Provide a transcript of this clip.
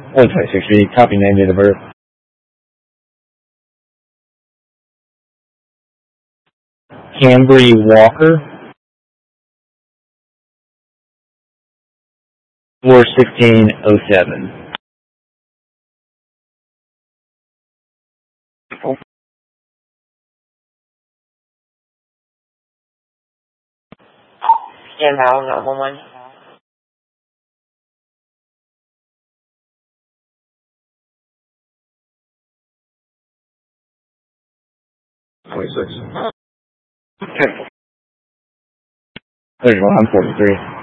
126 copy, name, date of birth. Cambry Walker. 4/16/07. Stand by, 911. 26. 31, I'm 43.